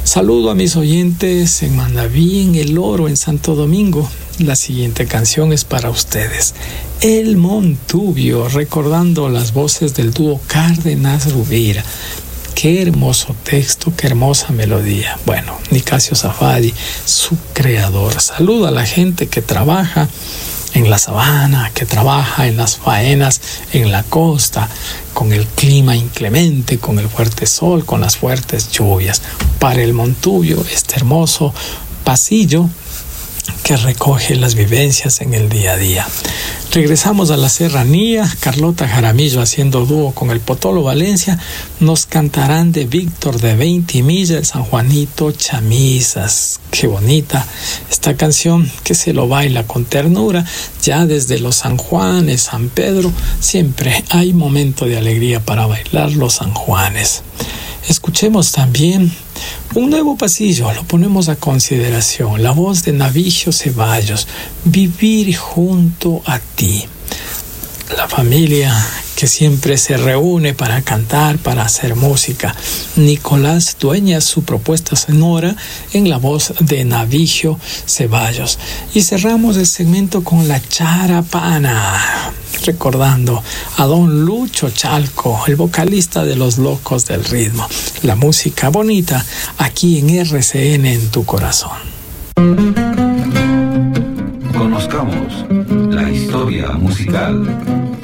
Saludo a mis oyentes en Manabí, en El Oro, en Santo Domingo. La siguiente canción es para ustedes. El Montubio, recordando las voces del dúo Cárdenas Rubira. Qué hermoso texto, qué hermosa melodía. Bueno, Nicasio Safadi, su creador. Saludo a la gente que trabaja en la sabana, que trabaja en las faenas en la costa, con el clima inclemente, con el fuerte sol, con las fuertes lluvias. Para el Montubio, este hermoso pasillo que recoge las vivencias en el día a día. Regresamos a la serranía. Carlota Jaramillo, haciendo dúo con el Potolo Valencia, nos cantarán de Víctor de Veintimilla, el San Juanito Chamisas. Qué bonita esta canción, que se lo baila con ternura. Ya desde los San Juanes, San Pedro, siempre hay momento de alegría para bailar los San Juanes. Escuchemos también un nuevo pasillo, lo ponemos a consideración. La voz de Navigio Ceballos, Vivir junto a ti. La familia que siempre se reúne para cantar, para hacer música. Nicolás Dueñas, su propuesta sonora en la voz de Navigio Ceballos. Y cerramos el segmento con la charapana, recordando a don Lucho Chalco, el vocalista de Los Locos del Ritmo. La música bonita aquí en RCN en tu corazón. Conozcamos la historia musical.